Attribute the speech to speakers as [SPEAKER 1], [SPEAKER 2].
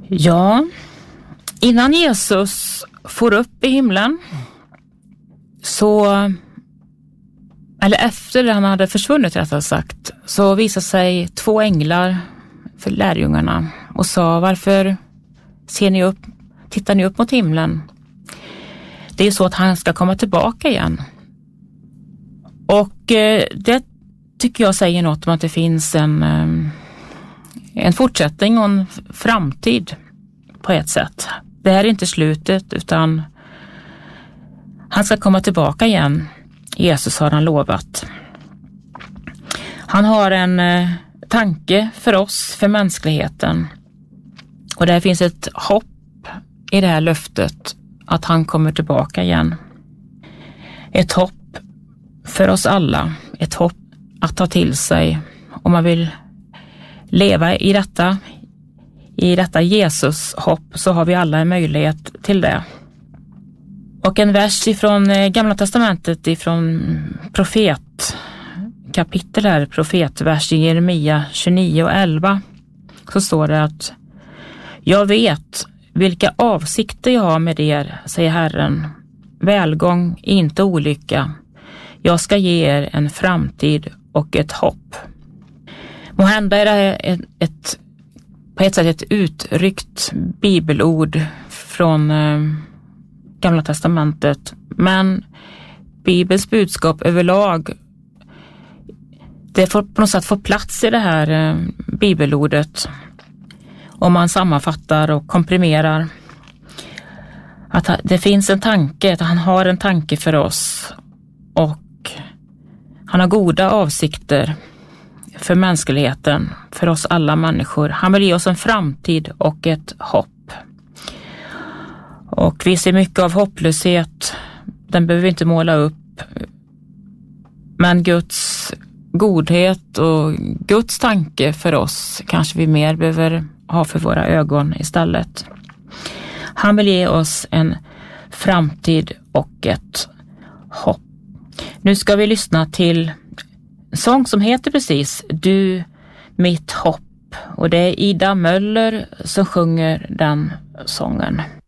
[SPEAKER 1] Ja, innan Jesus får upp i himlen eller efter han hade försvunnit rättare sagt, så visade sig 2 änglar för lärjungarna och sa: varför tittar ni upp mot himlen? Det är så att han ska komma tillbaka igen. Och det tycker jag säger något om att det finns en fortsättning och en framtid på ett sätt. Det här är inte slutet, utan han ska komma tillbaka igen. Jesus har han lovat. Han har en tanke för oss, för mänskligheten. Och där finns ett hopp i det här löftet att han kommer tillbaka igen. Ett hopp för oss alla. Ett hopp att ta till sig om man vill leva i detta Jesus-hopp, så har vi alla en möjlighet till det. Och en vers ifrån Gamla testamentet, ifrån profetkapitel här, profetvers i Jeremia 29:11, så står det att: jag vet vilka avsikter jag har med er, säger Herren, välgång, inte olycka. Jag ska ge er en framtid och ett hopp. Måhända är det på ett sätt ett utryckt bibelord från Gamla testamentet, men Bibelns budskap överlag, det får på något sätt få plats i det här bibelordet om man sammanfattar och komprimerar. Att det finns en tanke, att han har en tanke för oss och han har goda avsikter för mänskligheten, för oss alla människor. Han vill ge oss en framtid och ett hopp. Och vi ser mycket av hopplöshet, den behöver vi inte måla upp. Men Guds godhet och Guds tanke för oss kanske vi mer behöver ha för våra ögon istället. Han vill ge oss en framtid och ett hopp. Nu ska vi lyssna till en sång som heter precis Du mitt hopp. Och det är Ida Möller som sjunger den sången.